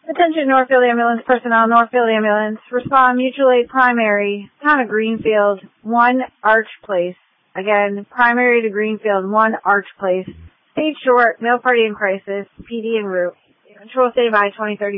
Attention Northfield Ambulance personnel, Northfield Ambulance. Respond, mutual aid primary, town of Greenfield, 1 Arch Place. Again, primary to Greenfield, 1 Arch Place. Stage short, male party in crisis, PD en route. Control stay by 2030.